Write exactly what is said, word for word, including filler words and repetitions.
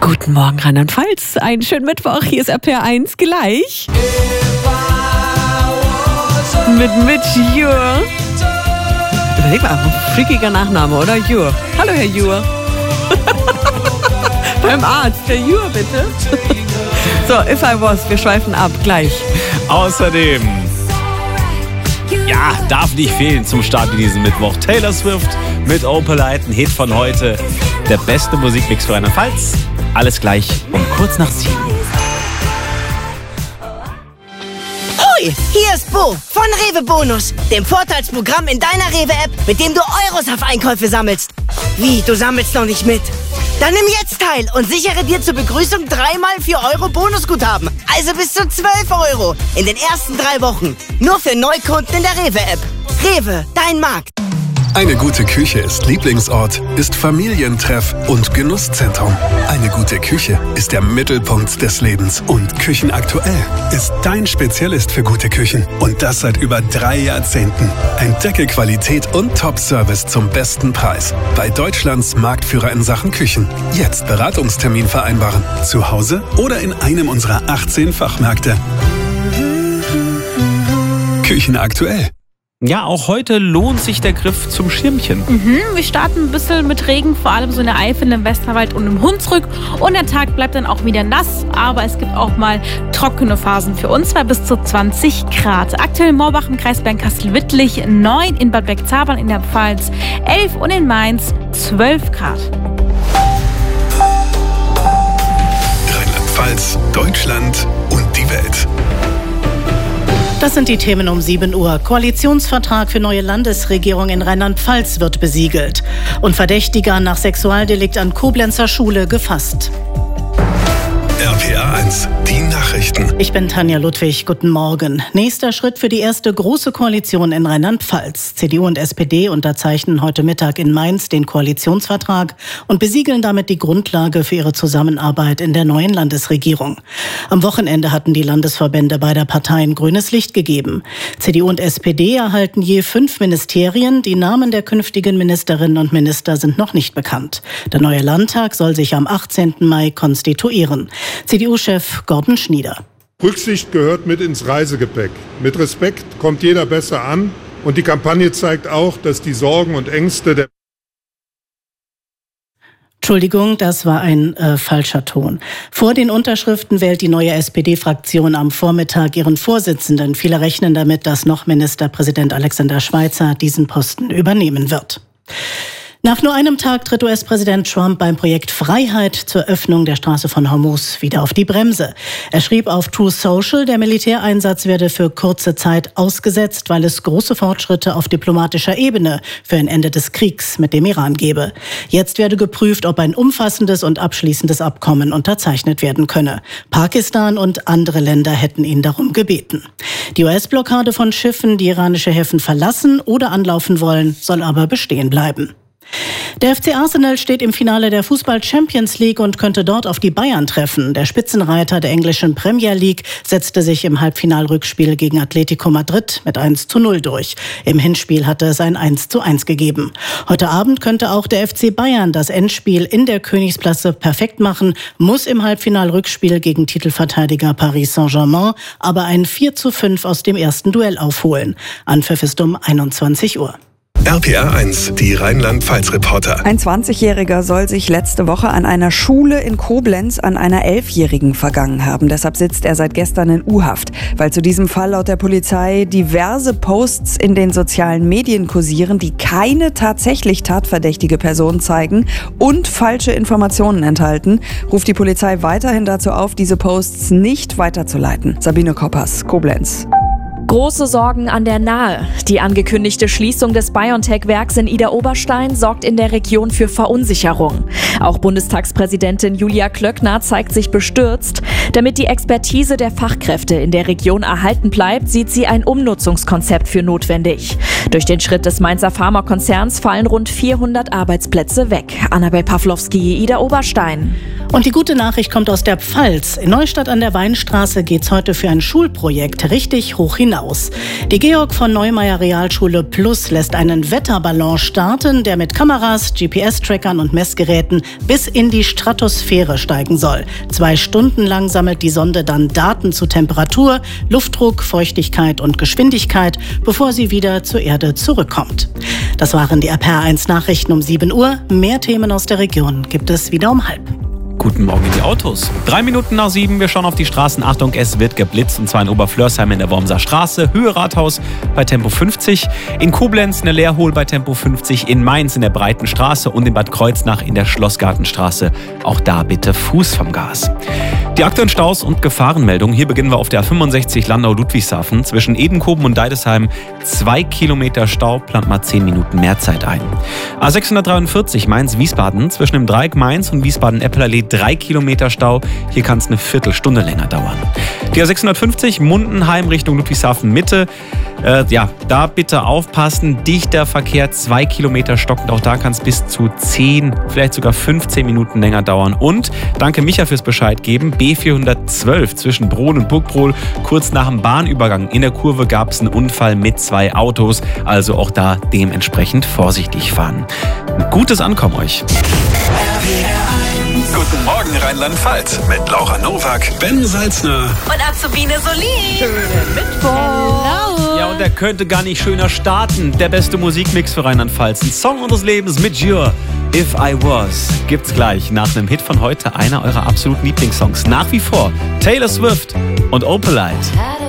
Guten Morgen, Rheinland-Pfalz. Einen schönen Mittwoch. Hier ist R P R eins gleich. Mit Mitch Jur. Überleg mal, ein freakiger Nachname, oder? Jur. Hallo, Herr Jur. Beim Arzt. Herr Jur, bitte. So, If I Was. Wir schweifen ab. Gleich. Außerdem, ja, darf nicht fehlen zum Start in diesem Mittwoch. Taylor Swift mit Opalite, ein Hit von heute. Der beste Musikmix für Rheinland-Pfalz. Alles gleich um kurz nach sieben. Hoi, hier ist Bo von Rewe Bonus, dem Vorteilsprogramm in deiner Rewe-App, mit dem du Euros auf Einkäufe sammelst. Wie, du sammelst noch nicht mit? Dann nimm jetzt teil und sichere dir zur Begrüßung dreimal vier Euro Bonusguthaben. Also bis zu zwölf Euro in den ersten drei Wochen. Nur für Neukunden in der Rewe-App. Rewe, dein Markt. Eine gute Küche ist Lieblingsort, ist Familientreff und Genusszentrum. Eine gute Küche ist der Mittelpunkt des Lebens. Und Küchenaktuell ist dein Spezialist für gute Küchen. Und das seit über drei Jahrzehnten. Entdecke Qualität und Top-Service zum besten Preis. Bei Deutschlands Marktführer in Sachen Küchen. Jetzt Beratungstermin vereinbaren. Zu Hause oder in einem unserer achtzehn Fachmärkte. Küchenaktuell. Ja, auch heute lohnt sich der Griff zum Schirmchen. Mhm, wir starten ein bisschen mit Regen, vor allem so in der Eifel, im Westerwald und im Hunsrück. Und der Tag bleibt dann auch wieder nass, aber es gibt auch mal trockene Phasen für uns, bei bis zu zwanzig Grad. Aktuell in Morbach im Kreis Bernkastel-Wittlich, neun in Bad Bergzabern in der Pfalz, elf und in Mainz zwölf Grad. Rheinland-Pfalz, Deutschland und die Welt. Das sind die Themen um sieben Uhr. Koalitionsvertrag für neue Landesregierung in Rheinland-Pfalz wird besiegelt. Und Verdächtiger nach Sexualdelikt an Koblenzer Schule gefasst. R P R eins, die Nachrichten. Ich bin Tanja Ludwig, guten Morgen. Nächster Schritt für die erste große Koalition in Rheinland-Pfalz. C D U und S P D unterzeichnen heute Mittag in Mainz den Koalitionsvertrag und besiegeln damit die Grundlage für ihre Zusammenarbeit in der neuen Landesregierung. Am Wochenende hatten die Landesverbände beider Parteien grünes Licht gegeben. C D U und S P D erhalten je fünf Ministerien. Die Namen der künftigen Ministerinnen und Minister sind noch nicht bekannt. Der neue Landtag soll sich am achtzehnten Mai konstituieren. C D U-Chef Gordon Schnieder. Rücksicht gehört mit ins Reisegepäck. Mit Respekt kommt jeder besser an. Und die Kampagne zeigt auch, dass die Sorgen und Ängste der Entschuldigung, das war ein äh, falscher Ton. Vor den Unterschriften wählt die neue S P D-Fraktion am Vormittag ihren Vorsitzenden. Viele rechnen damit, dass noch Ministerpräsident Alexander Schweitzer diesen Posten übernehmen wird. Nach nur einem Tag tritt U S-Präsident Trump beim Projekt Freiheit zur Öffnung der Straße von Hormuz wieder auf die Bremse. Er schrieb auf Truth Social, der Militäreinsatz werde für kurze Zeit ausgesetzt, weil es große Fortschritte auf diplomatischer Ebene für ein Ende des Kriegs mit dem Iran gebe. Jetzt werde geprüft, ob ein umfassendes und abschließendes Abkommen unterzeichnet werden könne. Pakistan und andere Länder hätten ihn darum gebeten. Die U S-Blockade von Schiffen, die iranische Häfen verlassen oder anlaufen wollen, soll aber bestehen bleiben. Der F C Arsenal steht im Finale der Fußball-Champions League und könnte dort auf die Bayern treffen. Der Spitzenreiter der englischen Premier League setzte sich im Halbfinalrückspiel gegen Atletico Madrid mit eins zu null durch. Im Hinspiel hatte es ein eins zu eins gegeben. Heute Abend könnte auch der F C Bayern das Endspiel in der Königsklasse perfekt machen, muss im Halbfinalrückspiel gegen Titelverteidiger Paris Saint-Germain aber ein vier zu fünf aus dem ersten Duell aufholen. Anpfiff ist um einundzwanzig Uhr. R P R eins, die Rheinland-Pfalz-Reporter. Ein zwanzigjähriger soll sich letzte Woche an einer Schule in Koblenz an einer Elfjährigen vergangen haben. Deshalb sitzt er seit gestern in U-Haft, weil zu diesem Fall laut der Polizei diverse Posts in den sozialen Medien kursieren, die keine tatsächlich tatverdächtige Person zeigen und falsche Informationen enthalten, ruft die Polizei weiterhin dazu auf, diese Posts nicht weiterzuleiten. Sabine Koppers, Koblenz. Große Sorgen an der Nahe. Die angekündigte Schließung des BioNTech-Werks in Idar-Oberstein sorgt in der Region für Verunsicherung. Auch Bundestagspräsidentin Julia Klöckner zeigt sich bestürzt. Damit die Expertise der Fachkräfte in der Region erhalten bleibt, sieht sie ein Umnutzungskonzept für notwendig. Durch den Schritt des Mainzer Pharmakonzerns fallen rund vierhundert Arbeitsplätze weg. Annabel Pawlowski, Idar-Oberstein. Und die gute Nachricht kommt aus der Pfalz. In Neustadt an der Weinstraße geht's heute für ein Schulprojekt richtig hoch hinaus. Die Georg von Neumeier Realschule Plus lässt einen Wetterballon starten, der mit Kameras, G P S-Trackern und Messgeräten bis in die Stratosphäre steigen soll. Zwei Stunden lang sammelt die Sonde dann Daten zu Temperatur, Luftdruck, Feuchtigkeit und Geschwindigkeit, bevor sie wieder zur Erde zurückkommt. Das waren die R P R eins Nachrichten um sieben Uhr. Mehr Themen aus der Region gibt es wieder um halb. Guten Morgen in die Autos. Drei Minuten nach sieben, wir schauen auf die Straßen. Achtung, es wird geblitzt, und zwar in Oberflörsheim in der Wormser Straße, Höhe Rathaus bei Tempo fünfzig, in Koblenz in der Leerhohl bei Tempo fünfzig, in Mainz in der Breiten Straße und in Bad Kreuznach in der Schlossgartenstraße. Auch da bitte Fuß vom Gas. Die aktuellen Staus und Gefahrenmeldungen. Hier beginnen wir auf der A fünfundsechzig Landau-Ludwigshafen. Zwischen Edenkoben und Deidesheim zwei Kilometer Stau, plant mal zehn Minuten mehr Zeit ein. A sechshundertdreiundvierzig Mainz-Wiesbaden, zwischen dem Dreieck Mainz und Wiesbaden-Eppelallee drei Kilometer Stau. Hier kann es eine Viertelstunde länger dauern. Die A sechshundertfünfzig Mundenheim Richtung Ludwigshafen Mitte. Äh, ja, da bitte aufpassen. Dichter Verkehr, zwei Kilometer stockend. Auch da kann es bis zu zehn, vielleicht sogar fünfzehn Minuten länger dauern. Und danke Micha fürs Bescheid geben. B vierhundertzwölf zwischen Brohl und Burgbrohl. Kurz nach dem Bahnübergang in der Kurve gab es einen Unfall mit zwei Autos. Also auch da dementsprechend vorsichtig fahren. Ein gutes Ankommen euch. Guten Morgen Rheinland-Pfalz mit Laura Nowak, Ben Salzner Und Azubine Solin. Schönen Mittwoch. Ja, und der könnte gar nicht schöner starten. Der beste Musikmix für Rheinland-Pfalz. Ein Song unseres Lebens mit Jure. If I Was gibt's gleich nach einem Hit von heute, einer eurer absoluten Lieblingssongs. Nach wie vor Taylor Swift und Opalite.